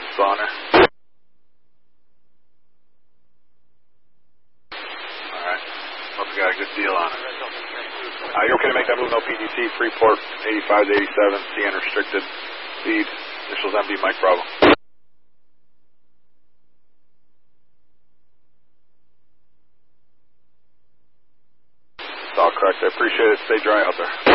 Still on there? Alright. Must have got a good deal on it. You okay to make that move? No PDC, Freeport, 85 to 87, CN restricted, lead, initials MD, Mike Bravo. It's all correct. I appreciate it. Stay dry out there.